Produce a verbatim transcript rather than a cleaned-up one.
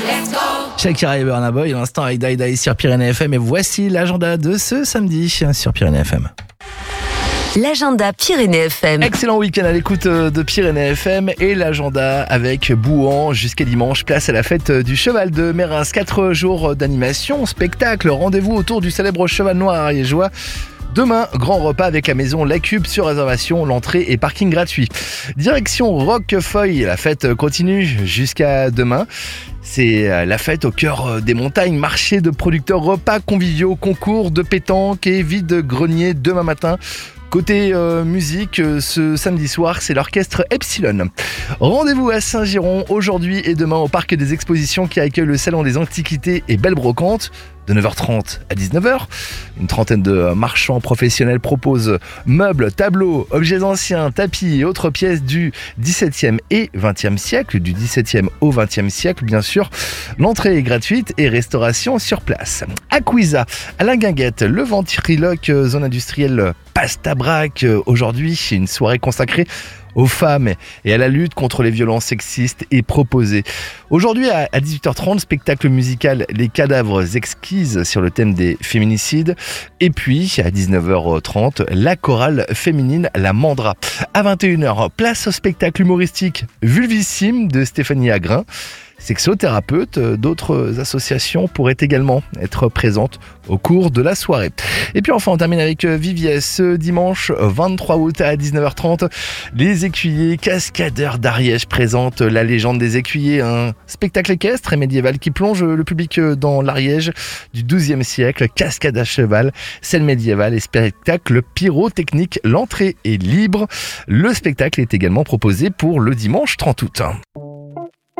Shakira et Burna Boy, l'instant avec Die Die sur Pyrénées F M. Et voici l'agenda de ce samedi sur Pyrénées F M. L'agenda Pyrénées F M. Excellent week-end à l'écoute de Pyrénées F M et l'agenda avec Bouhan jusqu'à dimanche. Place à la fête du cheval de Mérins. Quatre jours d'animation, spectacle, rendez-vous autour du célèbre cheval noir ariégeois. Demain, grand repas avec la maison La Cube sur réservation, l'entrée et parking gratuit. Direction Roquefeuille, la fête continue jusqu'à demain. C'est la fête au cœur des montagnes, marché de producteurs, repas conviviaux, concours de pétanque et vide-grenier demain matin. Côté euh, musique, euh, ce samedi soir, c'est l'orchestre Epsilon. Rendez-vous à Saint-Giron aujourd'hui et demain au parc des expositions qui accueille le salon des antiquités et belles brocantes. De neuf heures trente à dix-neuf heures, une trentaine de marchands professionnels proposent meubles, tableaux, objets anciens, tapis et autres pièces du dix-septième et vingtième siècle, du dix-septième au vingtième siècle bien sûr. L'entrée est gratuite et restauration sur place. À Couiza, à la Guinguette, le ventriloque zone industrielle Pasta Brac. Aujourd'hui, une soirée consacrée aux femmes et à la lutte contre les violences sexistes est proposée. Aujourd'hui à dix-huit heures trente, spectacle musical Les Cadavres Exquises sur le thème des féminicides. Et puis à dix-neuf heures trente, la chorale féminine La Mandra. À vingt et une heures, place au spectacle humoristique Vulvissime de Stéphanie Agrin. Sexothérapeute, d'autres associations pourraient également être présentes au cours de la soirée. Et puis enfin, on termine avec Viviès. Ce dimanche vingt-trois août à dix-neuf heures trente, les écuyers cascadeurs d'Ariège présentent La Légende des écuyers, un spectacle équestre et médiéval qui plonge le public dans l'Ariège du douzième siècle. Cascade à cheval, scène médiévale et spectacle pyrotechnique. L'entrée est libre. Le spectacle est également proposé pour le dimanche trente août.